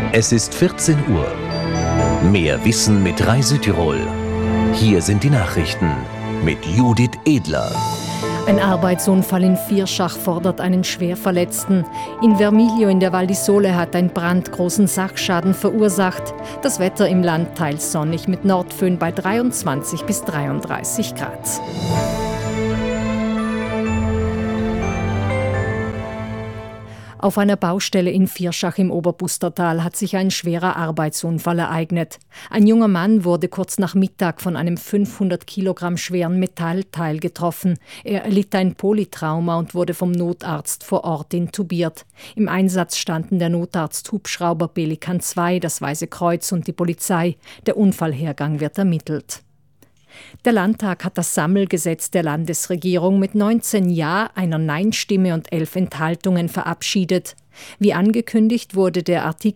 Es ist 14 Uhr. Mehr Wissen mit Rai Südtirol. Hier sind die Nachrichten mit Judith Edler. Ein Arbeitsunfall in Vierschach fordert einen Schwerverletzten. In Vermiglio in der Val di Sole hat ein Brand großen Sachschaden verursacht. Das Wetter im Land teils sonnig mit Nordföhn bei 23 bis 33 Grad. Auf einer Baustelle in Vierschach im Oberbustertal hat sich ein schwerer Arbeitsunfall ereignet. Ein junger Mann wurde kurz nach Mittag von einem 500 Kilogramm schweren Metallteil getroffen. Er erlitt ein Polytrauma und wurde vom Notarzt vor Ort intubiert. Im Einsatz standen der Notarzt-Hubschrauber Pelikan 2, das Weiße Kreuz und die Polizei. Der Unfallhergang wird ermittelt. Der Landtag hat das Sammelgesetz der Landesregierung mit 19 Ja, einer Nein-Stimme und 11 Enthaltungen verabschiedet. Wie angekündigt wurde der Artikel